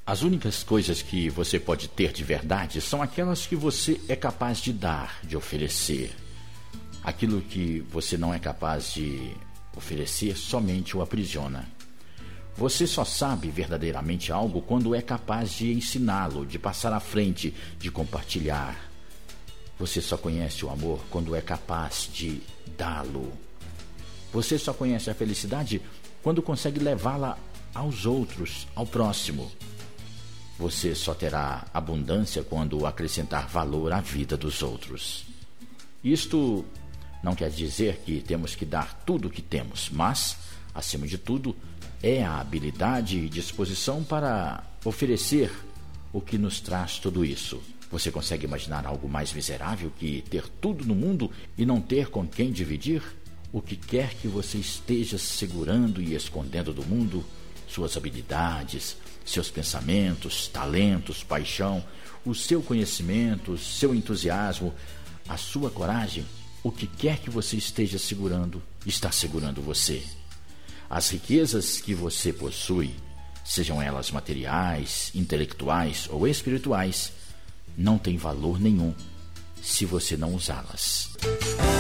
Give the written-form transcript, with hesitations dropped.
As únicas coisas que você pode ter de verdade são aquelas que você é capaz de dar, de oferecer. Aquilo que você não é capaz de oferecer somente o aprisiona. Você só sabe verdadeiramente algo quando é capaz de ensiná-lo, de passar à frente, de compartilhar. Você só conhece o amor quando é capaz de dá-lo. Você só conhece a felicidade quando consegue levá-la aos outros, ao próximo. Você só terá abundância quando acrescentar valor à vida dos outros. Isto não quer dizer que temos que dar tudo o que temos, mas, acima de tudo, é a habilidade e disposição para oferecer o que nos traz tudo isso. Você consegue imaginar algo mais miserável que ter tudo no mundo e não ter com quem dividir? O que quer que você esteja segurando e escondendo do mundo, suas habilidades, seus pensamentos, talentos, paixão, o seu conhecimento, seu entusiasmo, a sua coragem, o que quer que você esteja segurando, está segurando você. As riquezas que você possui, sejam elas materiais, intelectuais ou espirituais, não têm valor nenhum se você não usá-las.